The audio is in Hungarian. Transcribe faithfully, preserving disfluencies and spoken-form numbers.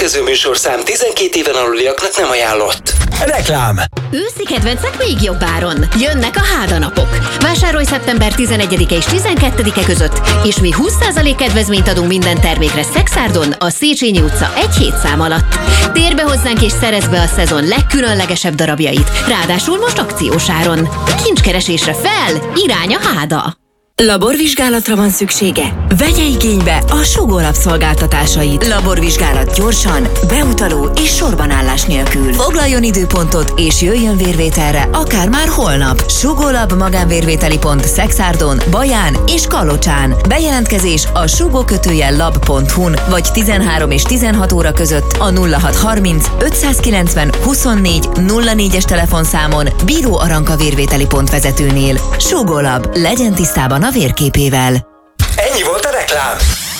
következő műsorszám tizenkét éven aluliaknak nem ajánlott. Reklám. Őszi kedvencek még jobb áron. Jönnek a Háda napok. Vásárolj szeptember tizenegyedike és tizenkettedike között, és mi húsz százalék kedvezményt adunk minden termékre Szexárdon, a Széchenyi utca egy hét szám alatt. Térj be hozzánk és szerezd be a szezon legkülönlegesebb darabjait, ráadásul most akciós áron. Kincskeresésre fel, irány a Háda! Laborvizsgálatra van szüksége? Vegye igénybe a Sugó Lab szolgáltatásait. Laborvizsgálat gyorsan, beutaló és sorbanállás nélkül. Foglaljon időpontot és jöjjön vérvételre, akár már holnap. Sugó Lab magánvérvételi pont Szexárdon, Baján és Kalocsán. Bejelentkezés a sugó lab pont hu-n vagy tizenhárom és tizenhat óra között a nulla hat harminc ötszázkilencven huszonnégy nulla négyes telefonszámon Bíró Aranka vérvételi pont vezetőnél. Sugó Lab, legyen tisztában a vérképével. Ennyi volt a reklám.